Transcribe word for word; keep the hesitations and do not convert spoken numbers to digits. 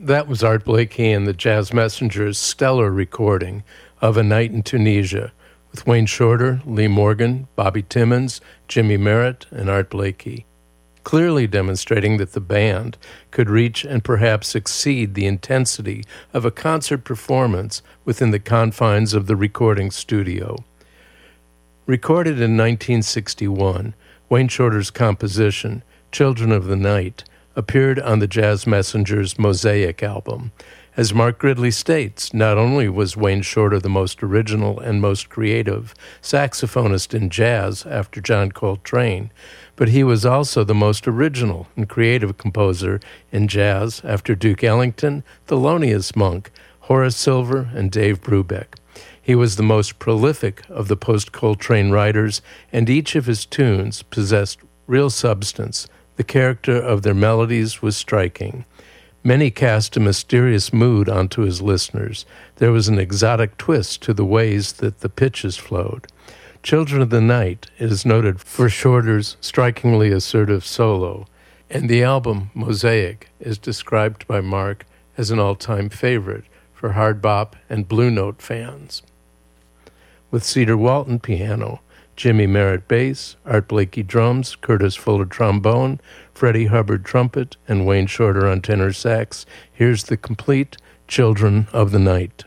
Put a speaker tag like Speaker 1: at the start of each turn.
Speaker 1: That was Art Blakey and the Jazz Messengers' stellar recording of A Night in Tunisia with Wayne Shorter, Lee Morgan, Bobby Timmons, Jimmy Merritt, and Art Blakey, clearly demonstrating that the band could reach and perhaps exceed the intensity of a concert performance within the confines of the recording studio. Recorded in nineteen sixty-one, Wayne Shorter's composition, Children of the Night, appeared on the Jazz Messengers' Mosaic album. As Mark Gridley states, not only was Wayne Shorter the most original and most creative saxophonist in jazz after John Coltrane, but he was also the most original and creative composer in jazz after Duke Ellington, Thelonious Monk, Horace Silver, and Dave Brubeck. He was the most prolific of the post-Coltrane writers, and each of his tunes possessed real substance. The character of their melodies was striking. Many cast a mysterious mood onto his listeners. There was an exotic twist to the ways that the pitches flowed. Children of the Night is noted for Shorter's strikingly assertive solo, and the album Mosaic is described by Mark as an all-time favorite for hard bop and Blue Note fans. With Cedar Walton piano, Jimmy Merritt bass, Art Blakey drums, Curtis Fuller trombone, Freddie Hubbard trumpet, and Wayne Shorter on tenor sax, here's the complete Children of the Night.